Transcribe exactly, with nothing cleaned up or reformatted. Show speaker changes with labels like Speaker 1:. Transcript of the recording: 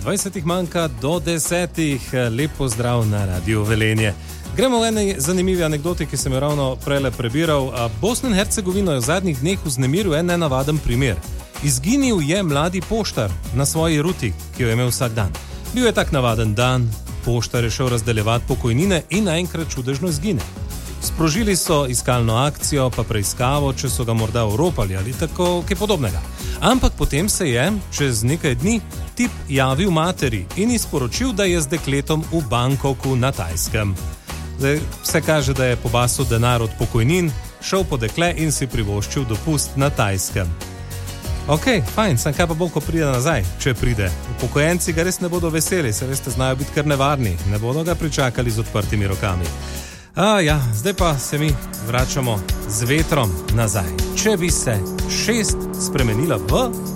Speaker 1: dvajset manjka do desetih. Lep pozdrav na Radio Velenje. Gremo v eni zanimivi anekdoti, ki sem jo ravno prele prebiral. Bosno in Hercegovino je v zadnjih dneh vznemiril en nenavaden primer. Izginil je mladi poštar na svoji ruti, ki jo je imel vsak dan. Bil je tak navaden dan, poštar je šel razdeljevati pokojnine in naenkrat čudežno izgine. Sprožili so iskalno akcijo, pa preiskavo, če so ga morda oropali ali tako kaj podobnega. Ampak potem se je, čez nekaj dni, tip javil materi in izporočil, da je z dekletom v Bangkoku na Tajskem. Zdaj, vse kaže, da je pobasil denar od pokojnin, šel po dekle in si privoščil dopust na Tajskem. Ok, fajn, sem kaj pa bo, ko pride nazaj, če pride. Upokojenci ga res ne bodo veseli, se veste, znajo biti kar nevarni, ne bodo ga pričakali z odprtimi rokami. A ja, zdaj pa se mi vračamo z vetrom nazaj. Če bi se šest spremenila v